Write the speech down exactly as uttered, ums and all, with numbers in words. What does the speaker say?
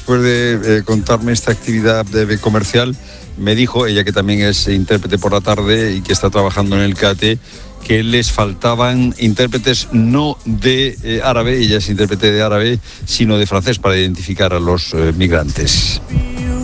después de eh, contarme esta actividad de comercial, me dijo, ella que también es intérprete por la tarde y que está trabajando en el C A T E, que les faltaban intérpretes no de eh, árabe, ella es intérprete de árabe, sino de francés para identificar a los eh, migrantes.